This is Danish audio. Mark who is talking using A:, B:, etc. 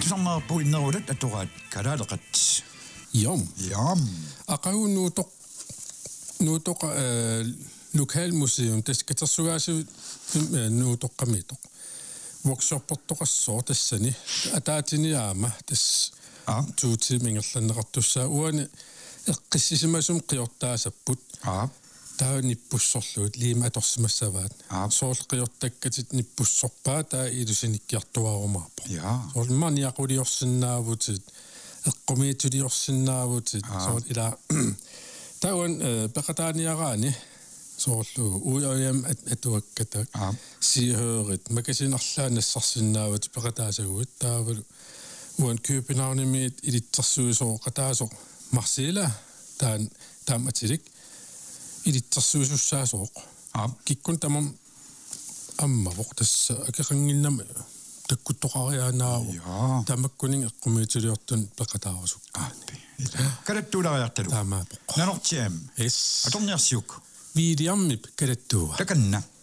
A: тусарнаарпу иннерулат атораат калаалеқат
B: Jom. Aqagu nuutoq lokalmuseum taskitersugaasiu nuutoqqamitoq workshopportoqassoo tassani ataatiniaama tas tuutimingerlanneqartussaa uani eqqissisimasum qiortaasapput taa nippussorluut liima atorsimassavaat soorqiortakkatit nippussorpaa taa ilusinikkiartuarumaarpo soormaaniaquliorsinnaavutit eqqumiituliorsinnaavutit soort ila tawan peqataaniaraani soorlu uuyam atuakkatak siihørit makasinarlaanassarsinnaavut peqataasaguut taavalu uan Københavnimiit ilitsersuusoo qataasoq Marcela taam atilik ilitsersuusussaasoq kikkun tamam ammavoq tassa akeqanginnam takkuttoqariaanaavu tamakkuning eqqumiituliortun peqataarusukkaani
A: kalattuulariartalu
B: taamaapoq
A: nanortiam
B: yes
A: atorniarsiuk
B: viidiammip kalattuuva
A: takanna